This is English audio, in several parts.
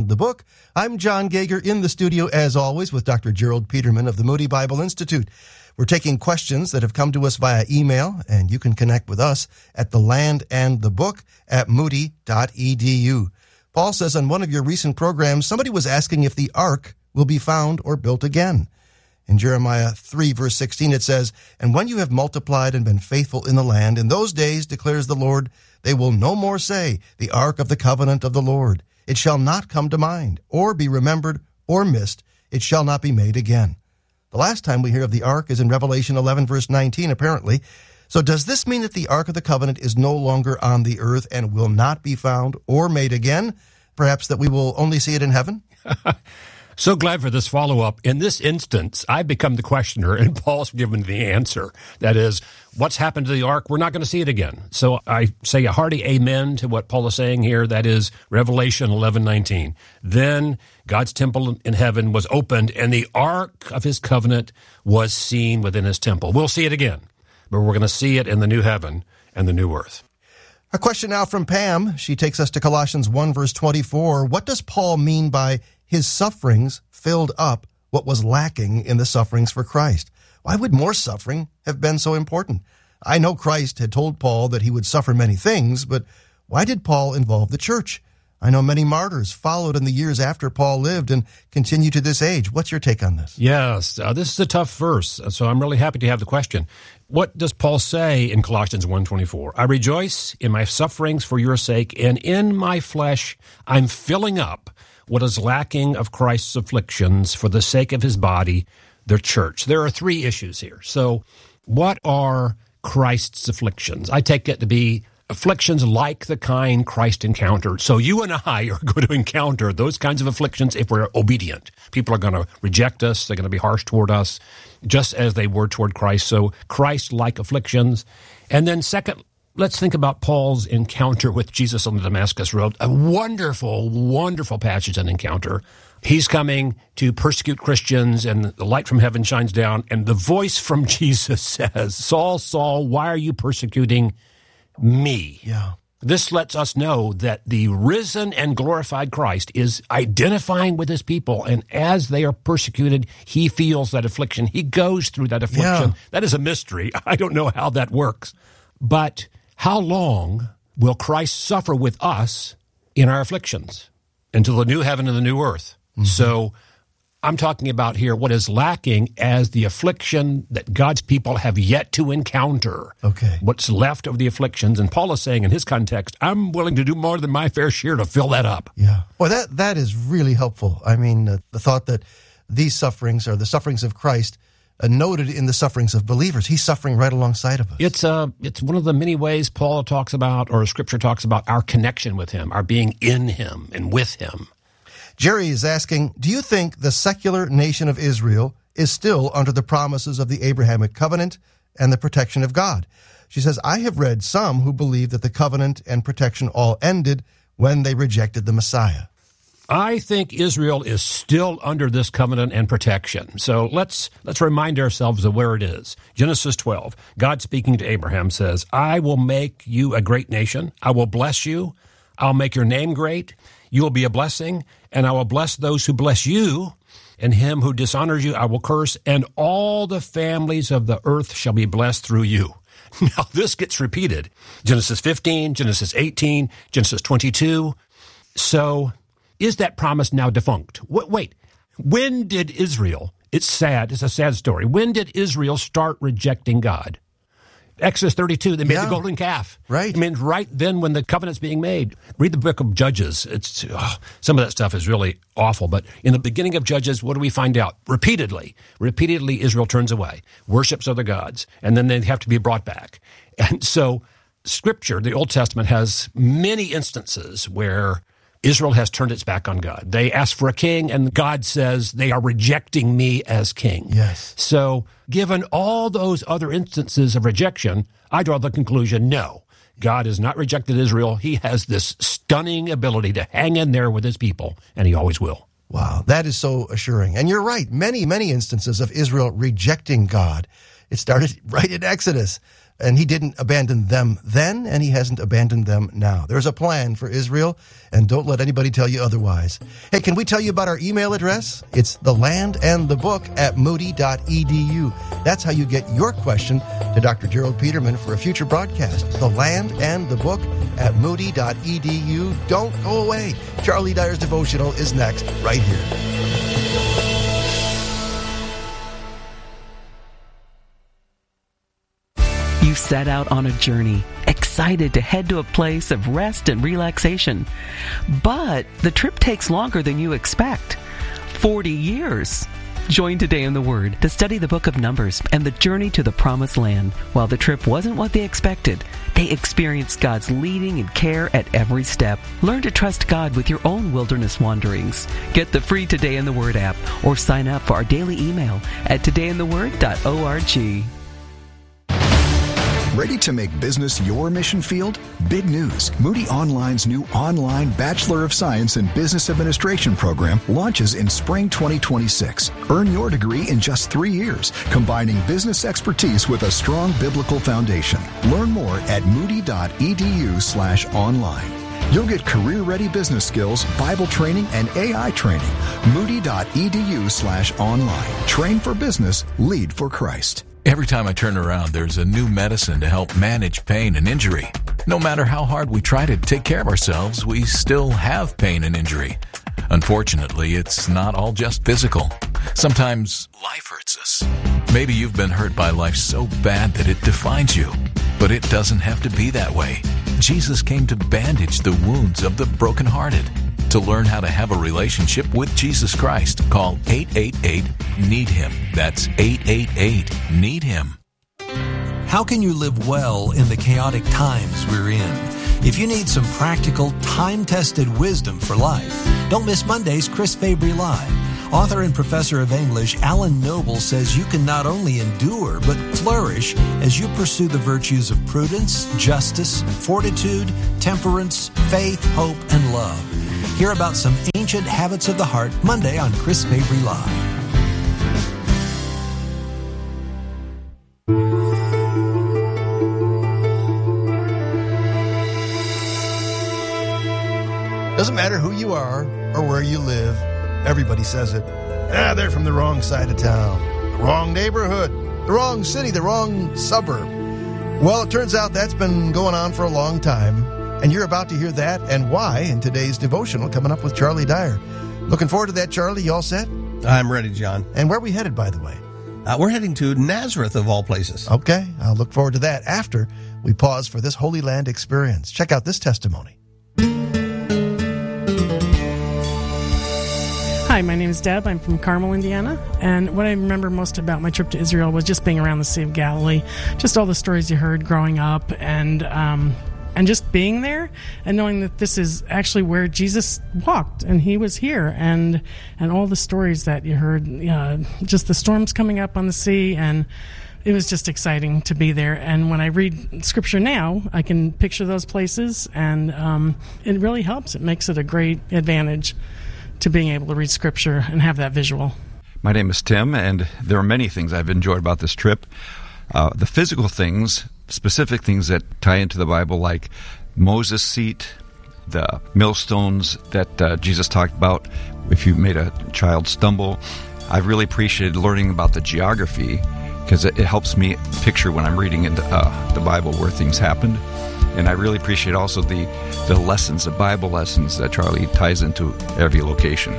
the Book. I'm John Gager in the studio, as always, with Dr. Gerald Peterman of the Moody Bible Institute. We're taking questions that have come to us via email, and you can connect with us at thelandandthebook@moody.edu. Paul says on one of your recent programs, somebody was asking if the ark will be found or built again. In Jeremiah 3, verse 16, it says, "And when you have multiplied and been faithful in the land, in those days, declares the Lord, they will no more say, the ark of the covenant of the Lord. It shall not come to mind, or be remembered, or missed. It shall not be made again." The last time we hear of the ark is in Revelation 11, verse 19, apparently. So does this mean that the ark of the covenant is no longer on the earth and will not be found or made again? Perhaps that we will only see it in heaven? So glad for this follow-up. In this instance, I've become the questioner, and Paul's given the answer. That is, what's happened to the ark? We're not going to see it again. So I say a hearty amen to what Paul is saying here. That is Revelation 11:19. Then God's temple in heaven was opened, and the ark of his covenant was seen within his temple. We'll see it again, but we're going to see it in the new heaven and the new earth. A question now from Pam. She takes us to Colossians 1, verse 24. What does Paul mean by his sufferings filled up what was lacking in the sufferings for Christ? Why would more suffering have been so important? I know Christ had told Paul that he would suffer many things, but why did Paul involve the church? I know many martyrs followed in the years after Paul lived and continue to this age. What's your take on this? Yes, this is a tough verse, so I'm really happy to have the question. What does Paul say in Colossians 1:24? "I rejoice in my sufferings for your sake, and in my flesh I'm filling up what is lacking of Christ's afflictions for the sake of his body, the church." There are three issues here. So what are Christ's afflictions? I take it to be afflictions like the kind Christ encountered. So you and I are going to encounter those kinds of afflictions if we're obedient. People are going to reject us. They're going to be harsh toward us, just as they were toward Christ. So Christ-like afflictions. And then second, let's think about Paul's encounter with Jesus on the Damascus Road. A wonderful, wonderful passage and encounter. He's coming to persecute Christians, and the light from heaven shines down, and the voice from Jesus says, "Saul, Saul, why are you persecuting me?" Yeah. This lets us know that the risen and glorified Christ is identifying with his people, and as they are persecuted, he feels that affliction. He goes through that affliction. Yeah. That is a mystery. I don't know how that works. But how long will Christ suffer with us in our afflictions? Until the new heaven and the new earth. Mm-hmm. So I'm talking about here what is lacking as the affliction that God's people have yet to encounter. Okay. What's left of the afflictions. And Paul is saying in his context, I'm willing to do more than my fair share to fill that up. Yeah. Well, that is really helpful. I mean, the thought that these sufferings are the sufferings of Christ noted in the sufferings of believers. He's suffering right alongside of us. It's one of the many ways Paul talks about, or Scripture talks about, our connection with him, our being in him and with him. Jerry is asking, do you think the secular nation of Israel is still under the promises of the Abrahamic covenant and the protection of God? She says, I have read some who believe that the covenant and protection all ended when they rejected the Messiah. I think Israel is still under this covenant and protection. So let's remind ourselves of where it is. Genesis 12, God speaking to Abraham says, I will make you a great nation. I will bless you. I'll make your name great. You will be a blessing, and I will bless those who bless you, and him who dishonors you I will curse, and all the families of the earth shall be blessed through you. Now this gets repeated. Genesis 15, Genesis 18, Genesis 22. So is that promise now defunct? Wait, when did Israel, it's sad, it's a sad story, when did Israel start rejecting God? Exodus 32, they made the golden calf. Right. I mean, right then when the covenant's being made. Read the book of Judges. Some of that stuff is really awful. But in the beginning of Judges, what do we find out? Repeatedly Israel turns away, worships other gods, and then they have to be brought back. And so Scripture, the Old Testament, has many instances where Israel has turned its back on God. They ask for a king, and God says, they are rejecting me as king. Yes. So given all those other instances of rejection, I draw the conclusion, no, God has not rejected Israel. He has this stunning ability to hang in there with his people, and he always will. Wow, that is so assuring. And you're right, many, many instances of Israel rejecting God. It started right in Exodus. And he didn't abandon them then, and he hasn't abandoned them now. There's a plan for Israel, and don't let anybody tell you otherwise. Hey, can we tell you about our email address? It's thelandandthebook@moody.edu. That's how you get your question to Dr. Gerald Peterman for a future broadcast. thelandandthebook@moody.edu. Don't go away. Charlie Dyer's devotional is next, right here. You set out on a journey, excited to head to a place of rest and relaxation. But the trip takes longer than you expect. 40 years. Join Today in the Word to study the book of Numbers and the journey to the Promised Land. While the trip wasn't what they expected, they experienced God's leading and care at every step. Learn to trust God with your own wilderness wanderings. Get the free Today in the Word app or sign up for our daily email at todayintheword.org. Ready to make business your mission field? Big news. Moody Online's new online Bachelor of Science in Business Administration program launches in spring 2026. Earn your degree in just 3 years, combining business expertise with a strong biblical foundation. Learn more at moody.edu/online. You'll get career-ready business skills, Bible training, and AI training. Moody.edu/online. Train for business, lead for Christ. Every time I turn around, there's a new medicine to help manage pain and injury. No matter how hard we try to take care of ourselves, we still have pain and injury. Unfortunately, it's not all just physical. Sometimes life hurts us. Maybe you've been hurt by life so bad that it defines you. But it doesn't have to be that way. Jesus came to bandage the wounds of the brokenhearted. To learn how to have a relationship with Jesus Christ, call 888-NEED-HIM. That's 888-NEED-HIM. How can you live well in the chaotic times we're in? If you need some practical, time-tested wisdom for life, don't miss Monday's Chris Fabry Live. Author and professor of English, Alan Noble, says you can not only endure, but flourish as you pursue the virtues of prudence, justice, fortitude, temperance, faith, hope, and love. Hear about some ancient habits of the heart Monday on Chris Fabry Live. Doesn't matter who you are or where you live, everybody says it. They're from the wrong side of town, the wrong neighborhood, the wrong city, the wrong suburb. Well, it turns out that's been going on for a long time. And you're about to hear that and why in today's devotional coming up with Charlie Dyer. Looking forward to that, Charlie. You all set? I'm ready, John. And where are we headed, by the way? We're heading to Nazareth, of all places. Okay, I'll look forward to that after we pause for this Holy Land experience. Check out this testimony. Hi, my name is Deb. I'm from Carmel, Indiana. And what I remember most about my trip to Israel was just being around the Sea of Galilee, just all the stories you heard growing up, and just being there and knowing that this is actually where Jesus walked and he was here, and all the stories that you heard, just the storms coming up on the sea, and it was just exciting to be there. And when I read scripture now, I can picture those places, and it really helps. It makes it a great advantage to being able to read scripture and have that visual. My name is Tim, and there are many things I've enjoyed about this trip. The physical things, specific things that tie into the Bible, like Moses' seat, the millstones that Jesus talked about if you made a child stumble. I've really appreciated learning about the geography because it helps me picture when I'm reading into the Bible where things happened. And I really appreciate also the lessons, the Bible lessons that Charlie ties into every location.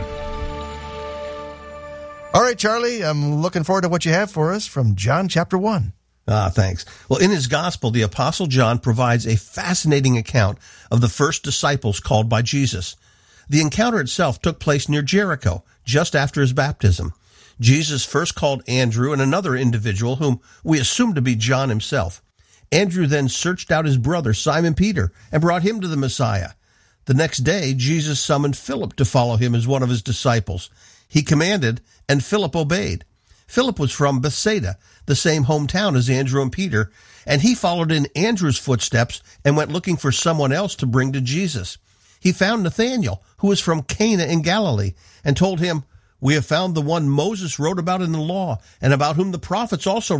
All right, Charlie, I'm looking forward to what you have for us from John chapter 1. Thanks. Well, in his gospel, the Apostle John provides a fascinating account of the first disciples called by Jesus. The encounter itself took place near Jericho, just after his baptism. Jesus first called Andrew and another individual whom we assume to be John himself. Andrew then searched out his brother, Simon Peter, and brought him to the Messiah. The next day, Jesus summoned Philip to follow him as one of his disciples. He commanded, and Philip obeyed. Philip was from Bethsaida, the same hometown as Andrew and Peter, and he followed in Andrew's footsteps and went looking for someone else to bring to Jesus. He found Nathanael, who was from Cana in Galilee, and told him, "We have found the one Moses wrote about in the law, and about whom the prophets also wrote,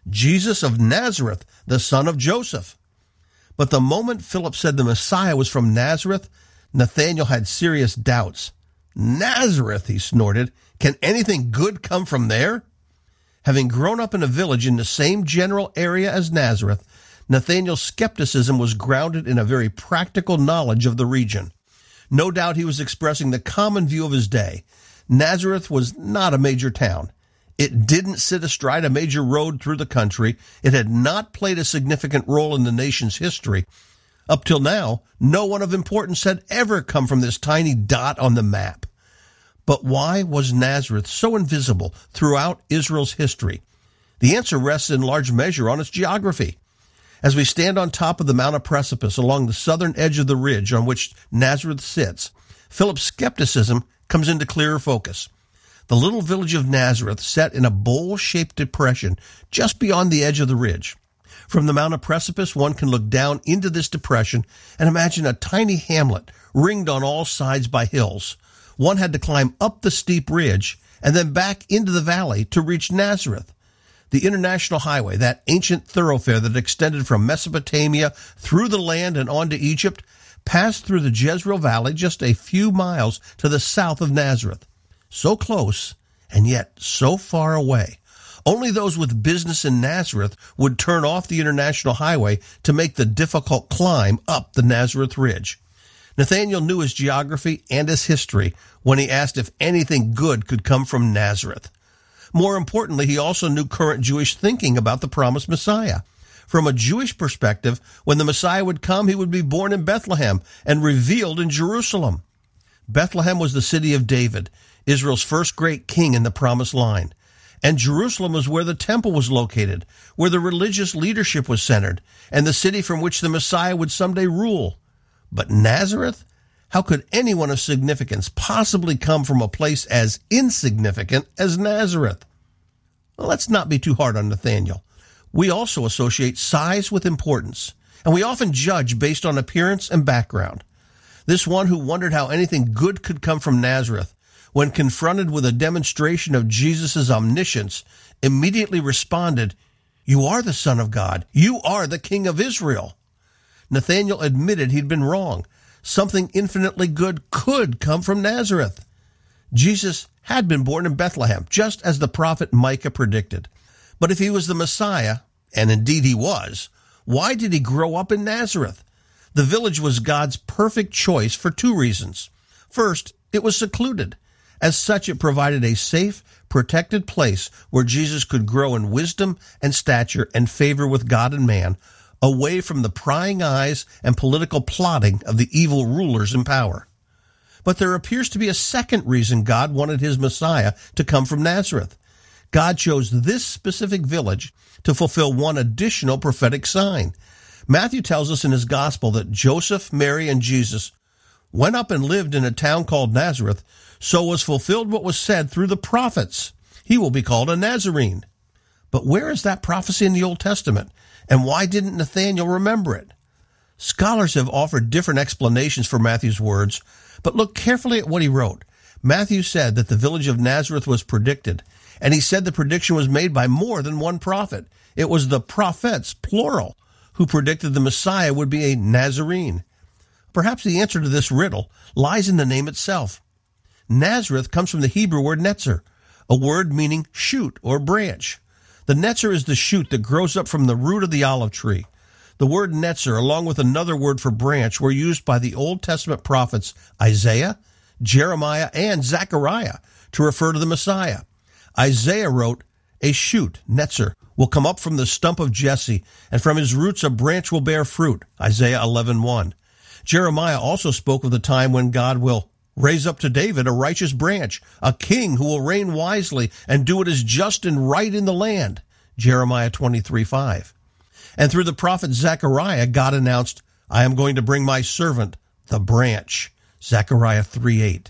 Jesus of Nazareth, the son of Joseph. But the moment Philip said the Messiah was from Nazareth, Nathanael had serious doubts. Nazareth, he snorted. Can anything good come from there? Having grown up in a village in the same general area as Nazareth, Nathanael's skepticism was grounded in a very practical knowledge of the region. No doubt he was expressing the common view of his day. Nazareth was not a major town. It didn't sit astride a major road through the country. It had not played a significant role in the nation's history. Up till now, no one of importance had ever come from this tiny dot on the map. But why was Nazareth so invisible throughout Israel's history? The answer rests in large measure on its geography. As we stand on top of the Mount of Precipice along the southern edge of the ridge on which Nazareth sits, Philip's skepticism comes into clearer focus. The little village of Nazareth sat in a bowl-shaped depression just beyond the edge of the ridge. From the Mount of Precipice, one can look down into this depression and imagine a tiny hamlet ringed on all sides by hills. One had to climb up the steep ridge and then back into the valley to reach Nazareth. The International Highway, that ancient thoroughfare that extended from Mesopotamia through the land and on to Egypt, passed through the Jezreel Valley just a few miles to the south of Nazareth. So close, and yet so far away. Only those with business in Nazareth would turn off the International Highway to make the difficult climb up the Nazareth Ridge. Nathanael knew his geography and his history when he asked if anything good could come from Nazareth. More importantly, he also knew current Jewish thinking about the promised Messiah. From a Jewish perspective, when the Messiah would come, he would be born in Bethlehem and revealed in Jerusalem. Bethlehem was the city of David, Israel's first great king in the promised line. And Jerusalem was where the temple was located, where the religious leadership was centered, and the city from which the Messiah would someday rule. But Nazareth? How could anyone of significance possibly come from a place as insignificant as Nazareth? Well, let's not be too hard on Nathanael. We also associate size with importance, and we often judge based on appearance and background. This one who wondered how anything good could come from Nazareth, when confronted with a demonstration of Jesus' omniscience, immediately responded, "You are the Son of God. You are the King of Israel." Nathanael admitted he'd been wrong. Something infinitely good could come from Nazareth. Jesus had been born in Bethlehem, just as the prophet Micah predicted. But if he was the Messiah, and indeed he was, why did he grow up in Nazareth? The village was God's perfect choice for two reasons. First, it was secluded. As such, it provided a safe, protected place where Jesus could grow in wisdom and stature and favor with God and man, away from the prying eyes and political plotting of the evil rulers in power. But there appears to be a second reason God wanted his Messiah to come from Nazareth. God chose this specific village to fulfill one additional prophetic sign. Matthew tells us in his gospel that Joseph, Mary, and Jesus went up and lived in a town called Nazareth, so was fulfilled what was said through the prophets. He will be called a Nazarene. But where is that prophecy in the Old Testament? And why didn't Nathanael remember it? Scholars have offered different explanations for Matthew's words, but look carefully at what he wrote. Matthew said that the village of Nazareth was predicted, and he said the prediction was made by more than one prophet. It was the prophets, plural, who predicted the Messiah would be a Nazarene. Perhaps the answer to this riddle lies in the name itself. Nazareth comes from the Hebrew word netzer, a word meaning shoot or branch. The netzer is the shoot that grows up from the root of the olive tree. The word netzer, along with another word for branch, were used by the Old Testament prophets Isaiah, Jeremiah, and Zechariah to refer to the Messiah. Isaiah wrote, "A shoot, netzer, will come up from the stump of Jesse, and from his roots a branch will bear fruit." Isaiah 11:1. Jeremiah also spoke of the time when God will raise up to David a righteous branch, a king who will reign wisely and do what is just and right in the land. Jeremiah 23:5. And through the prophet Zechariah, God announced, "I am going to bring my servant, the branch." Zechariah 3:8.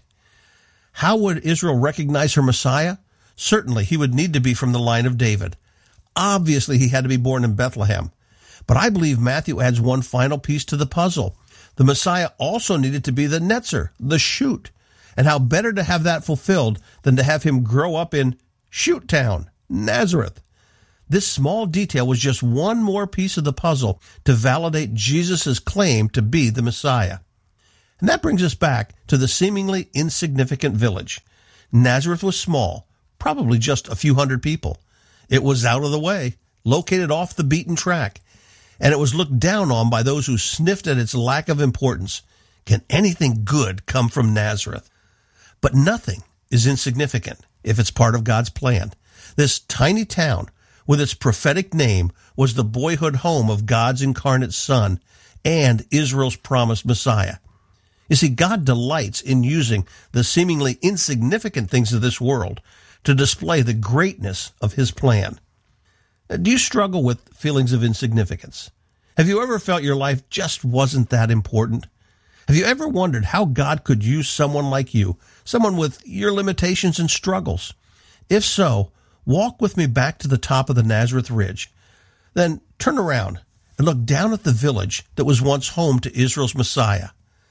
How would Israel recognize her Messiah? Certainly, he would need to be from the line of David. Obviously, he had to be born in Bethlehem. But I believe Matthew adds one final piece to the puzzle. The Messiah also needed to be the netzer, the shoot. And how better to have that fulfilled than to have him grow up in Shoot Town, Nazareth. This small detail was just one more piece of the puzzle to validate Jesus' claim to be the Messiah. And that brings us back to the seemingly insignificant village. Nazareth was small, probably just a few hundred people. It was out of the way, located off the beaten track, and it was looked down on by those who sniffed at its lack of importance. Can anything good come from Nazareth? But nothing is insignificant if it's part of God's plan. This tiny town, with its prophetic name, was the boyhood home of God's incarnate Son and Israel's promised Messiah. You see, God delights in using the seemingly insignificant things of this world to display the greatness of his plan. Do you struggle with feelings of insignificance? Have you ever felt your life just wasn't that important? Have you ever wondered how God could use someone like you, someone with your limitations and struggles? If so, walk with me back to the top of the Nazareth Ridge. Then turn around and look down at the village that was once home to Israel's Messiah.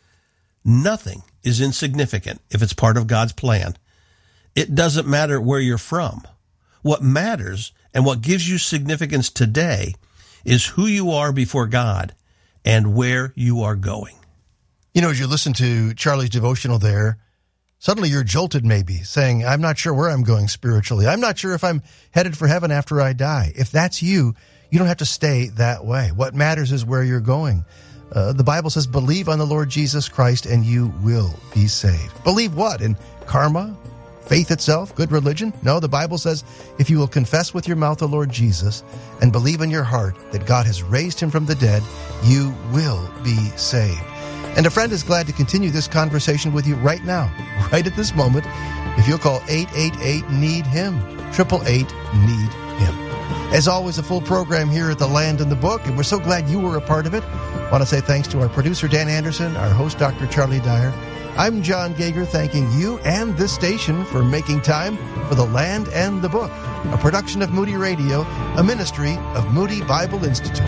Nothing is insignificant if it's part of God's plan. It doesn't matter where you're from. What matters and what gives you significance today is who you are before God and where you are going. You know, as you listen to Charlie's devotional there, suddenly you're jolted maybe, saying, I'm not sure where I'm going spiritually. I'm not sure if I'm headed for heaven after I die. If that's you, you don't have to stay that way. What matters is where you're going. The Bible says, believe on the Lord Jesus Christ and you will be saved. Believe what? In karma? Faith itself? Good religion? No, the Bible says, if you will confess with your mouth the Lord Jesus and believe in your heart that God has raised him from the dead, you will be saved. And a friend is glad to continue this conversation with you right now, right at this moment, if you'll call 888-NEED-HIM, 888-NEED-HIM. As always, a full program here at The Land and the Book, and we're so glad you were a part of it. I want to say thanks to our producer, Dan Anderson, our host, Dr. Charlie Dyer. I'm John Gager, thanking you and this station for making time for The Land and the Book, a production of Moody Radio, a ministry of Moody Bible Institute.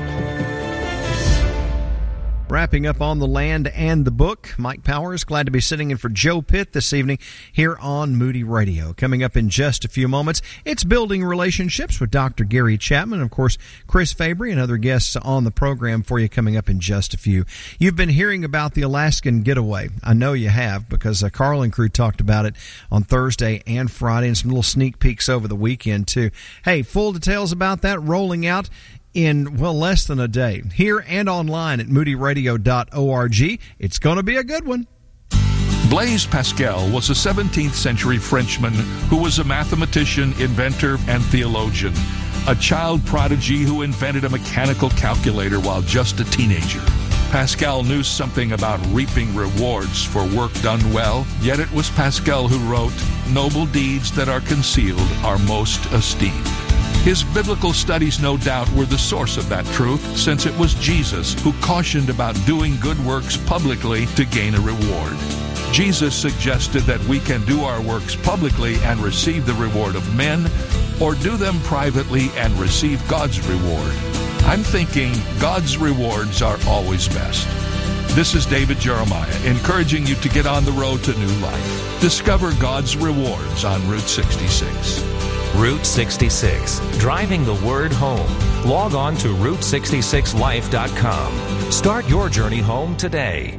Wrapping up on The Land and the Book, Mike Powers, glad to be sitting in for Joe Pitt this evening here on Moody Radio. Coming up in just a few moments, it's Building Relationships with Dr. Gary Chapman. Of course, Chris Fabry and other guests on the program for you coming up in just a few. You've been hearing about the Alaskan getaway. I know you have, because Carl and crew talked about it on Thursday and Friday, and some little sneak peeks over the weekend, too. Hey, full details about that rolling out in, well, less than a day, here and online at moodyradio.org. It's going to be a good one. Blaise Pascal was a 17th century Frenchman who was a mathematician, inventor, and theologian. A child prodigy who invented a mechanical calculator while just a teenager. Pascal knew something about reaping rewards for work done well, yet it was Pascal who wrote, "Noble deeds that are concealed are most esteemed." His biblical studies, no doubt, were the source of that truth, since it was Jesus who cautioned about doing good works publicly to gain a reward. Jesus suggested that we can do our works publicly and receive the reward of men, or do them privately and receive God's reward. I'm thinking God's rewards are always best. This is David Jeremiah, encouraging you to get on the road to new life. Discover God's rewards on Route 66. Route 66, driving the word home. Log on to Route66Life.com. Start your journey home today.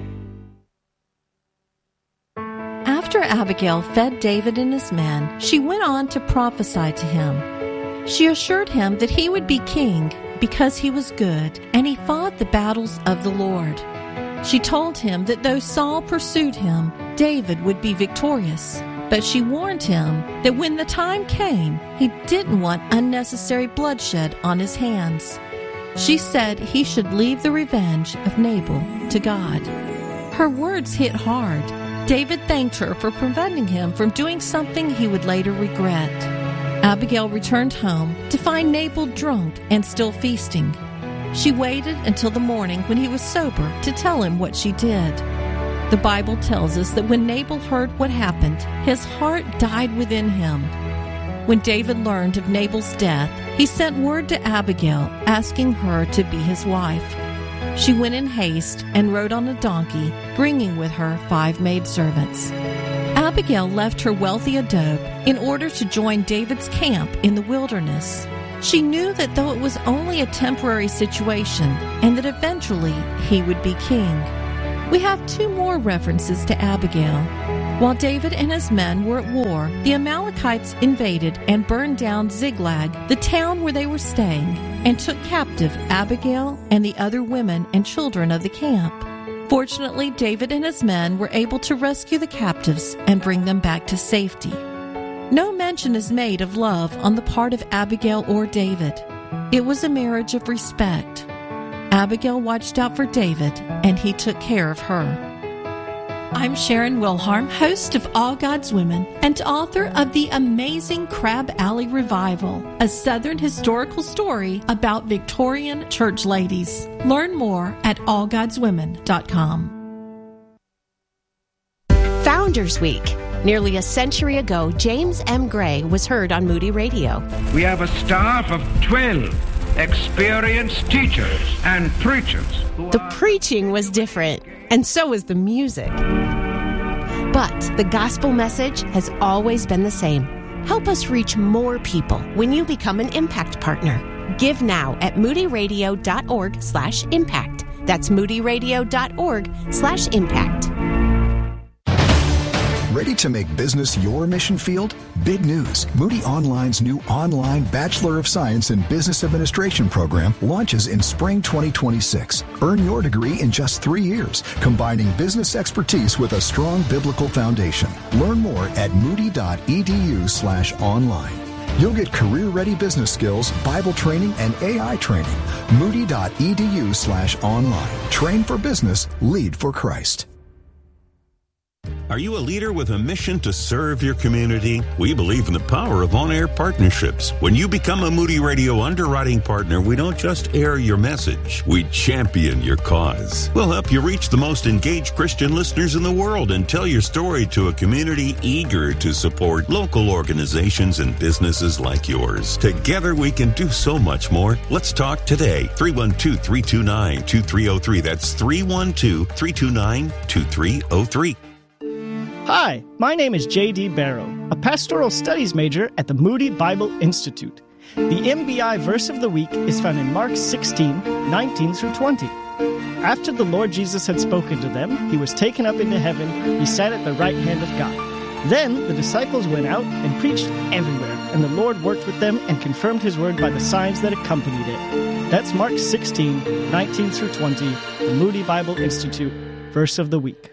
After Abigail fed David and his men, she went on to prophesy to him. She assured him that he would be king because he was good and he fought the battles of the Lord. She told him that though Saul pursued him, David would be victorious. But she warned him that when the time came, he didn't want unnecessary bloodshed on his hands. She said he should leave the revenge of Nabal to God. Her words hit hard. David thanked her for preventing him from doing something he would later regret. Abigail returned home to find Nabal drunk and still feasting. She waited until the morning when he was sober to tell him what she did. The Bible tells us that when Nabal heard what happened, his heart died within him. When David learned of Nabal's death, he sent word to Abigail asking her to be his wife. She went in haste and rode on a donkey, bringing with her 5 maidservants. Abigail left her wealthy adobe in order to join David's camp in the wilderness. She knew that though it was only a temporary situation and that eventually he would be king. We have two more references to Abigail. While David and his men were at war, the Amalekites invaded and burned down Ziklag, the town where they were staying, and took captive Abigail and the other women and children of the camp. Fortunately, David and his men were able to rescue the captives and bring them back to safety. No mention is made of love on the part of Abigail or David. It was a marriage of respect. Abigail watched out for David, and he took care of her. I'm Sharon Wilharm, host of All God's Women and author of The Amazing Crab Alley Revival, a Southern historical story about Victorian church ladies. Learn more at allgodswomen.com. Founders Week. Nearly a century ago, James M. Gray was heard on Moody Radio. We have a staff of 12 experienced teachers and preachers. The preaching was different, and so was the music. But the gospel message has always been the same. Help us reach more people when you become an Impact Partner. Give now at moodyradio.org/impact. That's moodyradio.org/impact. Ready to make business your mission field? Big news. Moody Online's new online Bachelor of Science in Business Administration program launches in spring 2026. Earn your degree in just 3 years, combining business expertise with a strong biblical foundation. Learn more at moody.edu/online. You'll get career-ready business skills, Bible training, and AI training. Moody.edu/online. Train for business, lead for Christ. Are you a leader with a mission to serve your community? We believe in the power of on-air partnerships. When you become a Moody Radio underwriting partner, we don't just air your message, we champion your cause. We'll help you reach the most engaged Christian listeners in the world and tell your story to a community eager to support local organizations and businesses like yours. Together we can do so much more. Let's talk today. 312-329-2303. That's 312-329-2303. Hi, my name is J.D. Barrow, a pastoral studies major at the Moody Bible Institute. The MBI verse of the week is found in Mark 16:19 through 20. After the Lord Jesus had spoken to them, he was taken up into heaven. He sat at the right hand of God. Then the disciples went out and preached everywhere, and the Lord worked with them and confirmed his word by the signs that accompanied it. That's Mark 16:19 through 20, the Moody Bible Institute verse of the week.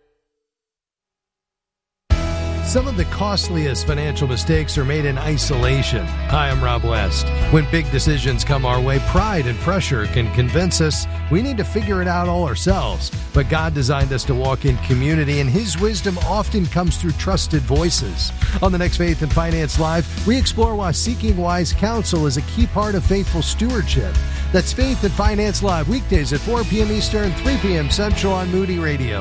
Some of the costliest financial mistakes are made in isolation. Hi, I'm Rob West. When big decisions come our way, pride and pressure can convince us we need to figure it out all ourselves. But God designed us to walk in community, and His wisdom often comes through trusted voices. On the next Faith and Finance Live, we explore why seeking wise counsel is a key part of faithful stewardship. That's Faith and Finance Live, weekdays at 4 p.m. Eastern, 3 p.m. Central on Moody Radio.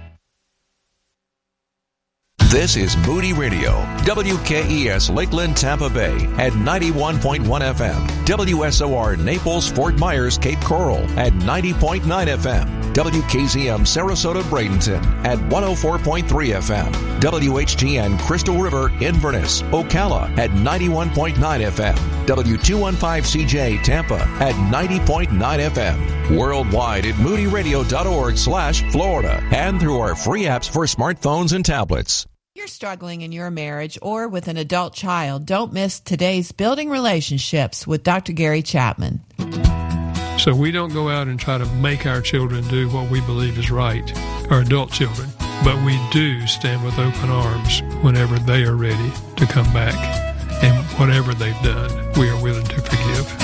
This is Moody Radio, WKES Lakeland, Tampa Bay at 91.1 FM, WSOR Naples, Fort Myers, Cape Coral at 90.9 FM, WKZM Sarasota, Bradenton at 104.3 FM, WHTN Crystal River, Inverness, Ocala at 91.9 FM, W215CJ Tampa at 90.9 FM, worldwide at moodyradio.org/Florida, and through our free apps for smartphones and tablets. If you're struggling in your marriage or with an adult child, don't miss today's Building Relationships with Dr. Gary Chapman. So we don't go out and try to make our children do what we believe is right, our adult children, but we do stand with open arms whenever they are ready to come back. And whatever they've done, we are willing to forgive.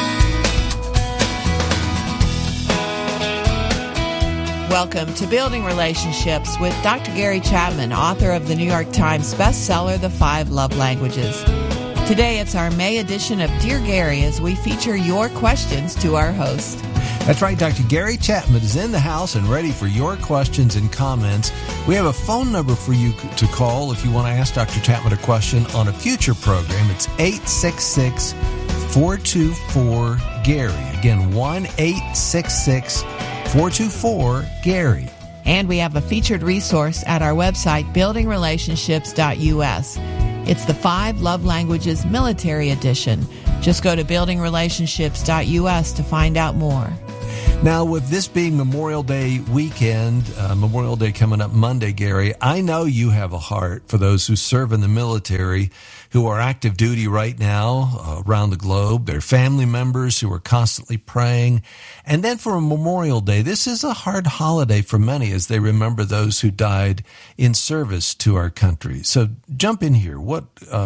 Welcome to Building Relationships with Dr. Gary Chapman, author of the New York Times bestseller, The 5 Love Languages. Today it's our May edition of Dear Gary as we feature your questions to our host. That's right, Dr. Gary Chapman is in the house and ready for your questions and comments. We have a phone number for you to call if you want to ask Dr. Chapman a question on a future program. It's 866-424-GARY. Again, 1-866-424-GARY. And we have a featured resource at our website, buildingrelationships.us. It's the 5 Love Languages Military Edition, Just go to buildingrelationships.us to find out more. Now, with this being Memorial Day weekend, Memorial Day coming up Monday, Gary, I know you have a heart for those who serve in the military, who are active duty right now around the globe, their family members who are constantly praying. And then for a Memorial Day, this is a hard holiday for many as they remember those who died in service to our country. So jump in here. What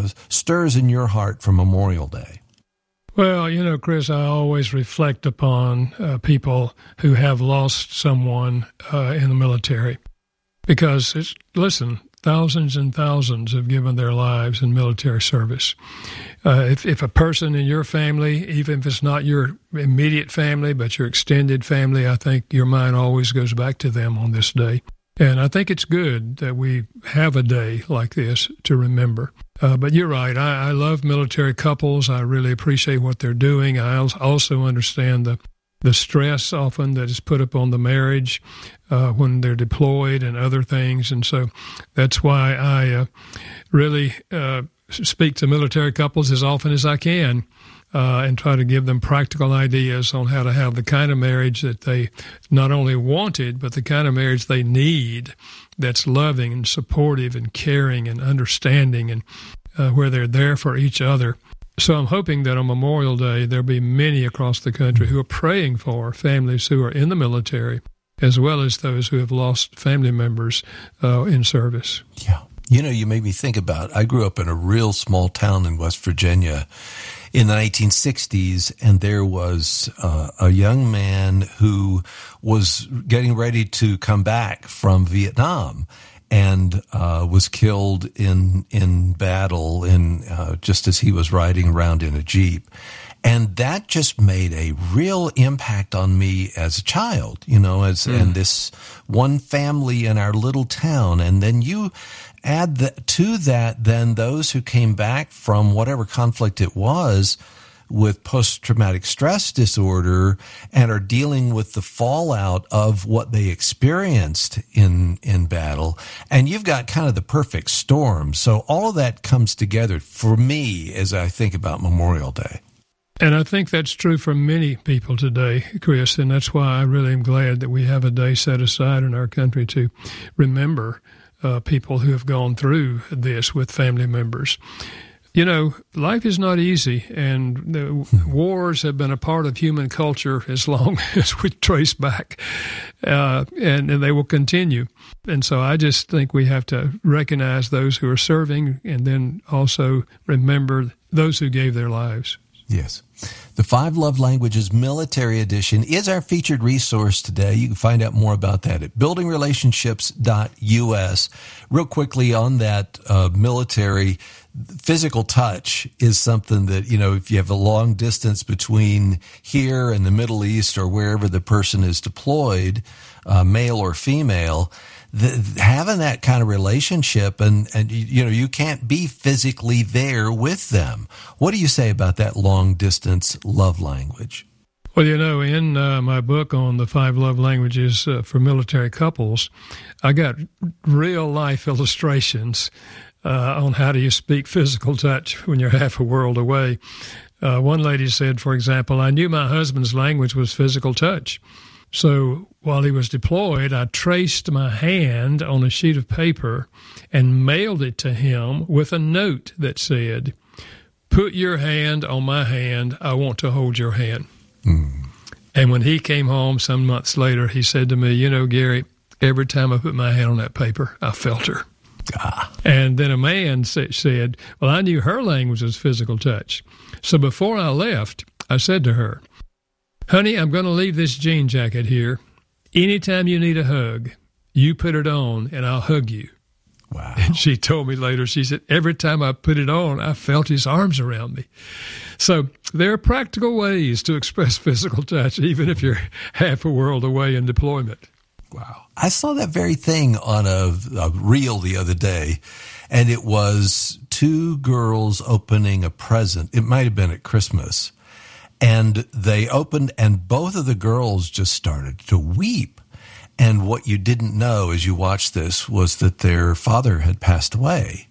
stirs in your heart for Memorial Day? Well, you know, Chris, I always reflect upon people who have lost someone in the military because, listen, thousands and thousands have given their lives in military service. If a person in your family, even if it's not your immediate family, but your extended family, I think your mind always goes back to them on this day. And I think it's good that we have a day like this to remember. But you're right. I love military couples. I really appreciate what they're doing. I also understand the stress often that is put upon the marriage when they're deployed and other things. And so that's why I really speak to military couples as often as I can and try to give them practical ideas on how to have the kind of marriage that they not only wanted, but the kind of marriage they need that's loving and supportive and caring and understanding and where they're there for each other. So I'm hoping that on Memorial Day, there'll be many across the country who are praying for families who are in the military, as well as those who have lost family members in service. Yeah. You know, you made me think about, I grew up in a real small town in West Virginia in the 1960s, and there was a young man who was getting ready to come back from Vietnam and was killed in battle just as he was riding around in a Jeep. And that just made a real impact on me as a child, you know, and this one family in our little town. And then you add to that then those who came back from whatever conflict it was with post-traumatic stress disorder and are dealing with the fallout of what they experienced in battle. And you've got kind of the perfect storm. So all of that comes together for me as I think about Memorial Day. And I think that's true for many people today, Chris, and that's why I really am glad that we have a day set aside in our country to remember people who have gone through this with family members. You know, life is not easy, and the wars have been a part of human culture as long as we trace back, and they will continue. And so I just think we have to recognize those who are serving and then also remember those who gave their lives. Yes. The 5 Love Languages Military Edition is our featured resource today. You can find out more about that at buildingrelationships.us. Real quickly on that military, physical touch is something that, you know, if you have a long distance between here and the Middle East or wherever the person is deployed, male or female, having that kind of relationship and you know, you can't be physically there with them. What do you say about that long distance love language? Well, you know, in my book on the 5 love languages for military couples, I got real life illustrations on how do you speak physical touch when you're half a world away. One lady said, for example, I knew my husband's language was physical touch. So while he was deployed, I traced my hand on a sheet of paper and mailed it to him with a note that said, put your hand on my hand. I want to hold your hand. Mm. And when he came home some months later, he said to me, you know, Gary, every time I put my hand on that paper, I felt her. Ah. And then a man said, well, I knew her language was physical touch. So before I left, I said to her, honey, I'm going to leave this jean jacket here. Anytime you need a hug, you put it on and I'll hug you. Wow. And she told me later, she said, every time I put it on, I felt his arms around me. So there are practical ways to express physical touch, even if you're half a world away in deployment. Wow. I saw that very thing on a reel the other day, and it was 2 girls opening a present. It might have been at Christmas. And they opened, and both of the girls just started to weep. And what you didn't know as you watched this was that their father had passed away.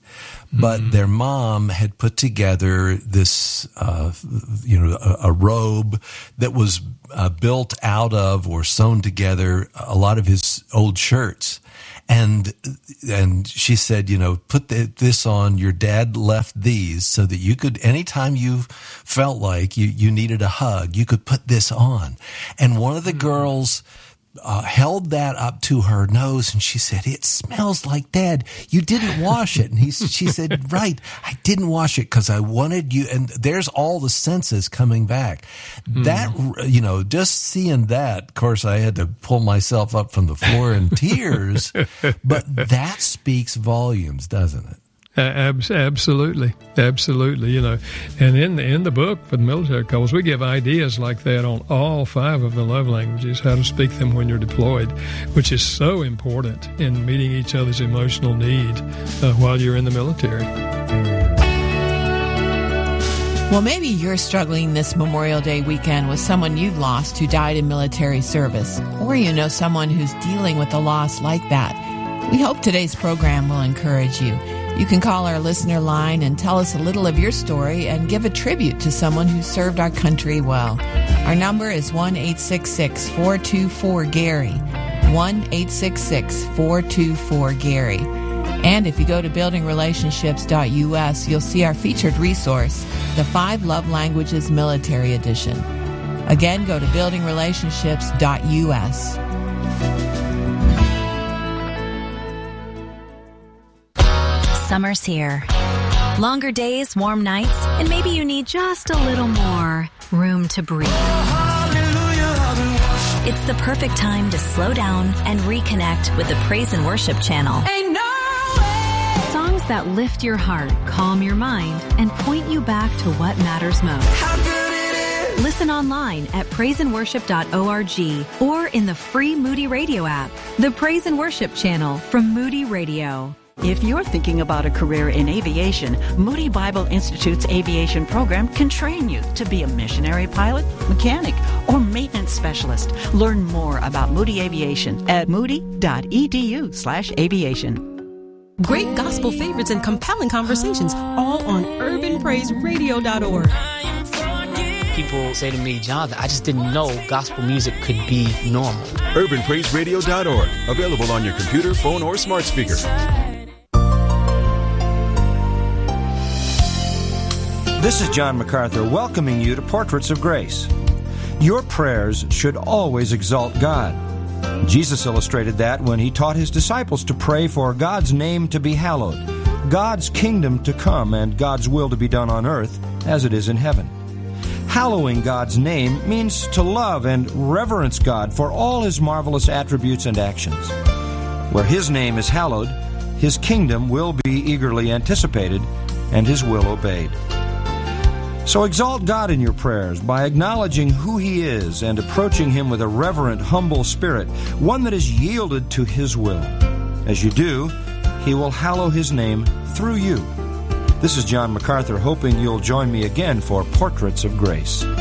but their mom had put together this, a robe that was built out of or sewn together a lot of his old shirts. And she said, put this on. Your dad left these so that you could, anytime you felt like you needed a hug, you could put this on. And one of the girls held that up to her nose, and she said, "It smells like Dad. You didn't wash it." And she said, "Right, I didn't wash it because I wanted you." And there's all the senses coming back. That, just seeing that, of course, I had to pull myself up from the floor in tears. But that speaks volumes, doesn't it? Absolutely. And in the book for the military couples, we give ideas like that on all 5 of the love languages, how to speak them when you're deployed, which is so important in meeting each other's emotional need while you're in the military. Well, maybe you're struggling this Memorial Day weekend with someone you've lost who died in military service, or you know someone who's dealing with a loss like that. We hope today's program will encourage you. You can call our listener line and tell us a little of your story and give a tribute to someone who served our country well. Our number is 1-866-424-GARY, 1-866-424-GARY. And if you go to buildingrelationships.us, you'll see our featured resource, the 5 Love Languages Military Edition. Again, go to buildingrelationships.us. Summer's here. Longer days, warm nights, and maybe you need just a little more room to breathe. It's the perfect time to slow down and reconnect with the Praise and Worship channel. Songs that lift your heart, calm your mind, and point you back to what matters most. Listen online at praiseandworship.org or in the free Moody Radio app. The Praise and Worship channel from Moody Radio. If you're thinking about a career in aviation, Moody Bible Institute's aviation program can train you to be a missionary pilot, mechanic, or maintenance specialist. Learn more about Moody Aviation at moody.edu/aviation. Great gospel favorites and compelling conversations, all on urbanpraiseradio.org. People say to me, "Jonathan, I just didn't know gospel music could be normal." urbanpraiseradio.org. Available on your computer, phone, or smart speaker. This is John MacArthur welcoming you to Portraits of Grace. Your prayers should always exalt God. Jesus illustrated that when he taught his disciples to pray for God's name to be hallowed, God's kingdom to come, and God's will to be done on earth as it is in heaven. Hallowing God's name means to love and reverence God for all his marvelous attributes and actions. Where his name is hallowed, his kingdom will be eagerly anticipated and his will obeyed. So exalt God in your prayers by acknowledging who he is and approaching him with a reverent, humble spirit, one that is yielded to his will. As you do, he will hallow his name through you. This is John MacArthur, hoping you'll join me again for Portraits of Grace.